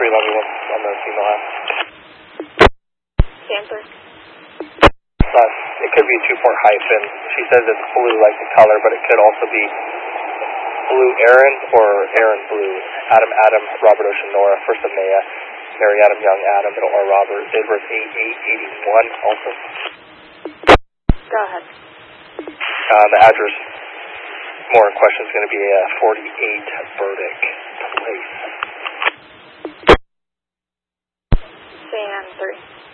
level one on the female half. Stanford. It could be a 2-port hyphen. She says it's blue like the color, but it could also be Blue Aaron or Aaron Blue. Adam, Robert Ocean, Nora, first of Maya, Mary Adam, Young Adam, middle R Robert, date birth 8881 also. Go ahead. The address, more in question, is going to be a 48 Burdick Place. San 3.